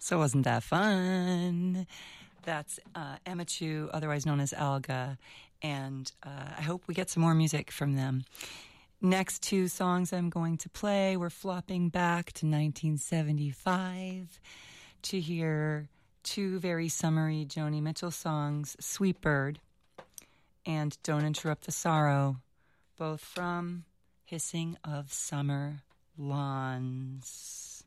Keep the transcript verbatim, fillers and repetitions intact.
So wasn't that fun? That's uh, Emma Chu, otherwise known as Alga, and uh, I hope we get some more music from them. Next two songs I'm going to play, we're flopping back to nineteen seventy-five to hear two very summery Joni Mitchell songs, Sweet Bird and Don't Interrupt the Sorrow, both from Hissing of Summer Lawns.